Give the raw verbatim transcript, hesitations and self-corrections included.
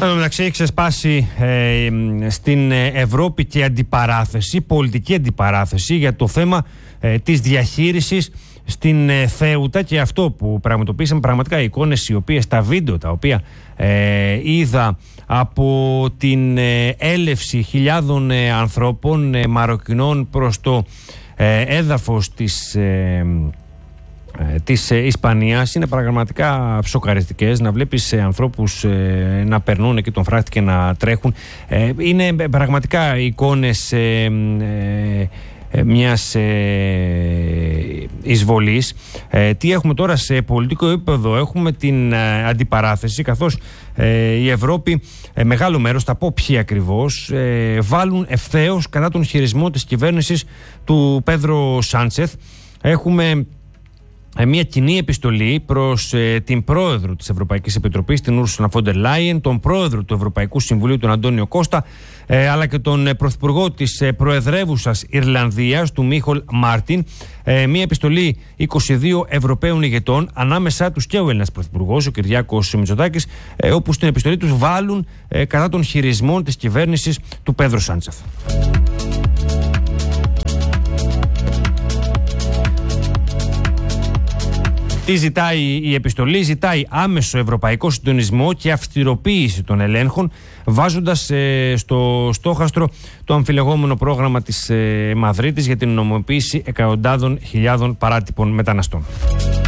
Εν τω μεταξύ έχει ξεσπάσει ε, στην Ευρώπη και αντιπαράθεση, πολιτική αντιπαράθεση για το θέμα ε, της διαχείρισης στην ε, Θέουτα, και αυτό που πραγματοποίησαμε, πραγματικά οι εικόνες οι οποίες, τα βίντεο τα οποία ε, είδα από την ε, έλευση χιλιάδων ε, ανθρώπων ε, Μαροκινών προς το ε, έδαφος της ε, της Ισπανίας, είναι πραγματικά σοκαριστικές. Να βλέπεις ανθρώπους ε, να περνούν εκεί τον φράχτη και να τρέχουν, ε, είναι πραγματικά εικόνες ε, ε, ε, μιας ε, εισβολής. Ε, τι έχουμε τώρα σε πολιτικό επίπεδο? Έχουμε την ε, αντιπαράθεση, καθώς ε, η Ευρώπη, ε, μεγάλο μέρος, θα πω ποιοι ακριβώς, ε, βάλουν ευθέως κατά τον χειρισμό της κυβέρνησης του Πέδρο Σάντσεθ. Έχουμε μια κοινή επιστολή προς ε, την πρόεδρο της Ευρωπαϊκής Επιτροπής, την Ούρσουλα φον ντερ Λάιεν, τον πρόεδρο του Ευρωπαϊκού Συμβουλίου, τον Αντώνιο Κώστα, ε, αλλά και τον ε, πρωθυπουργό της ε, προεδρεύουσας Ιρλανδίας, του Μίχολ Μάρτιν. Ε, μια επιστολή είκοσι δύο Ευρωπαίων ηγετών, ανάμεσά τους και ο Έλληνας πρωθυπουργός, ο Κυριάκος Μητσοτάκης, ε, όπου στην επιστολή τους βάλουν ε, κατά των χειρισμών της κυβέρνησης του Πέδρο Σάντσεθ. Τι ζητάει η επιστολή? Ζητάει άμεσο ευρωπαϊκό συντονισμό και αυστηροποίηση των ελέγχων, βάζοντας ε, στο στόχαστρο το αμφιλεγόμενο πρόγραμμα της ε, Μαδρίτης για την νομοποίηση εκατοντάδων χιλιάδων παράτυπων μεταναστών.